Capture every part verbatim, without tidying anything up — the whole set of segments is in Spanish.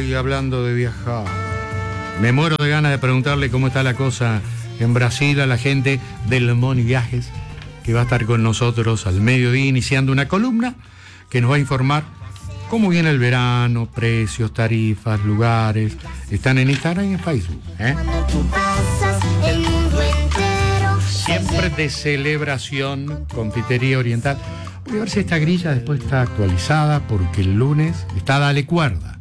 Ay, hablando de viajar, me muero de ganas de preguntarle cómo está la cosa en Brasil a la gente del Moni Viajes, que va a estar con nosotros al mediodía iniciando una columna que nos va a informar cómo viene el verano, precios, tarifas, lugares. Están en Instagram y en Facebook, ¿eh? Siempre de celebración, confitería oriental. Voy a ver si esta grilla después está actualizada, porque el lunes está Dale Cuerda.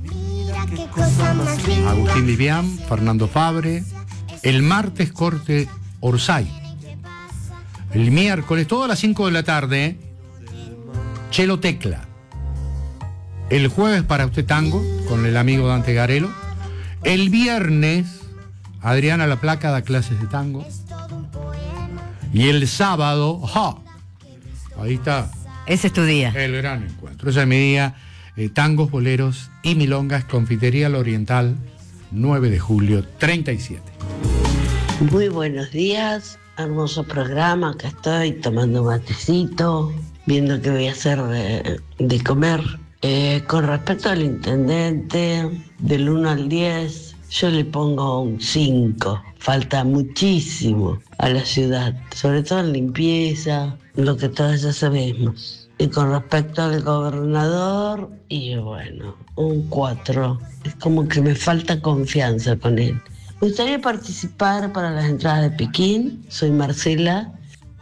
Agustín Vivian, Fernando Fabre. El martes corte Orsay. El miércoles, todo a las cinco de la tarde, Chelo Tecla. El jueves para usted tango, con el amigo Dante Garelo. El viernes, Adriana La Placa da clases de tango. Y el sábado, ¡ja! Ahí está. Ese es tu día. El gran encuentro. Ese es mi día. Eh, tangos, boleros y milongas, Confitería La Oriental, nueve de julio, treinta y siete. Muy buenos días. Hermoso programa. Acá estoy tomando matecito, viendo qué voy a hacer de, de comer. Eh, con respecto al intendente, del uno al diez, yo le pongo un cinco. Falta muchísimo a la ciudad, sobre todo en limpieza, lo que todos ya sabemos. Y con respecto al gobernador, y bueno, un cuatro. Es como que me falta confianza con él. Me gustaría participar para las entradas de Pekín. Soy Marcela.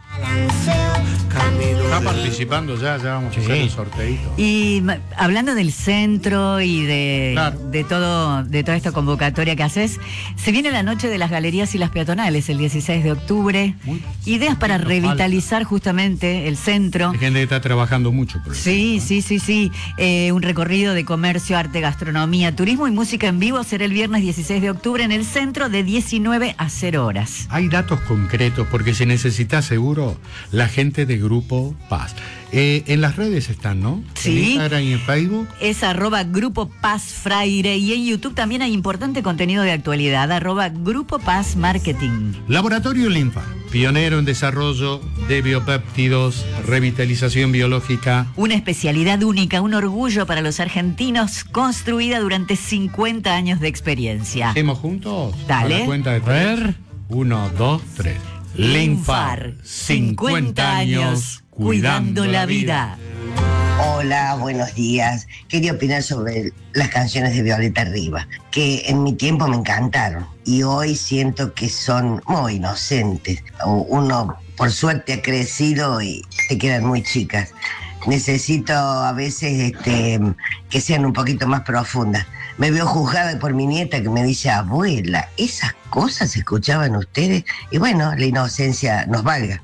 Está participando ya, ya vamos a hacer el sorteito. Y hablando del centro y de, claro. de todo, de toda esta convocatoria que haces, se viene la noche de las galerías y las peatonales el dieciséis de octubre. Muy Ideas para revitalizar falta. justamente el centro. Hay gente que está trabajando mucho por eso. Sí, ¿no? sí, sí, sí. Eh, un recorrido de comercio, arte, gastronomía, turismo y música en vivo será el viernes dieciséis de octubre en el centro de diecinueve a cero horas. Hay datos concretos porque se necesita seguro la gente de Grupo Paz. Eh, en las redes están, ¿no? Sí. En Instagram y en Facebook. Es arroba Grupo Paz Fraire, y en YouTube también hay importante contenido de actualidad, arroba Grupo Paz Marketing. Laboratorio Linfa, pionero en desarrollo de biopéptidos, revitalización biológica. Una especialidad única, un orgullo para los argentinos, construida durante cincuenta años de experiencia. ¿Hacemos juntos? Dale. A la cuenta de tres. Uno, dos, tres. Linfar, cincuenta años cuidando la vida. Hola, buenos días. Quería opinar sobre las canciones de Violeta Rivas, que en mi tiempo me encantaron y hoy siento que son muy inocentes. Uno, por suerte, ha crecido y te quedan muy chicas. Necesito a veces este, que sean un poquito más profundas. Me veo juzgada por mi nieta que me dice, abuela, esas cosas se escuchaban ustedes. Y bueno, la inocencia nos valga.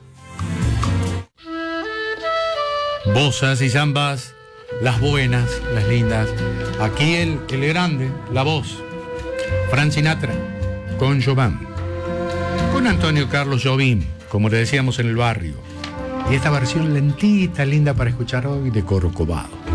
Bosas y zambas, las buenas, las lindas. Aquí el, el grande, la voz. Frank Sinatra, con Jobim. Con Antonio Carlos Jobim, como le decíamos en el barrio. Y esta versión lentita, linda para escuchar hoy, de Corcovado.